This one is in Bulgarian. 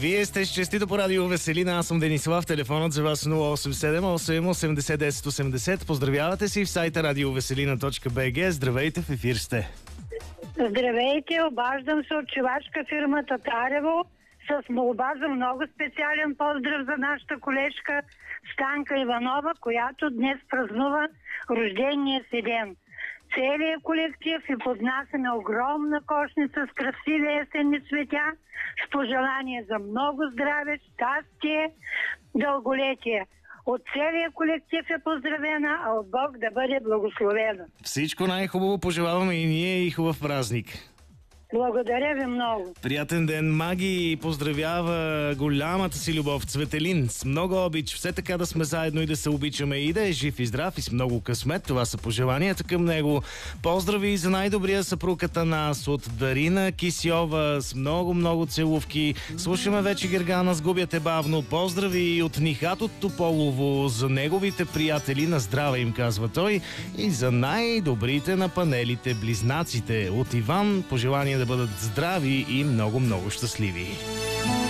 Вие сте честито по радио Веселина. Аз съм Денислав. Телефонът за вас 087-880-1080. Поздравявате си в сайта radioveselina.bg. Здравейте, в ефир сте. Здравейте, обаждам се от чувашка фирма Татарево с молба за много специален поздрав за нашата колежка Станка Иванова, която днес празнува рождения си ден. Целият колектив и поднасяме огромна кошница с красиви есенни цветя с пожелание за много здраве, щастие, дълголетие. От целия колектив е поздравена, а от Бог да бъде благословена. Всичко най-хубаво пожелаваме и ние, и хубав празник. Благодаря ви много. Приятен ден. Маги поздравява голямата си любов Цветелин. С много обич. Все така да сме заедно и да се обичаме и да е жив и здрав и с много късмет. Това са пожеланията към него. Поздрави за най-добрия съпруг Атанас от Дарина Кисьова с много целувки. Слушаме вече Гергана "Сгубяте бавно". Поздрави и от Нихат от Тополово за неговите приятели. На здраве им, казва той. И за най-добрите на панелите, близнаците. От Иван пожелания да бъдат здрави и много щастливи.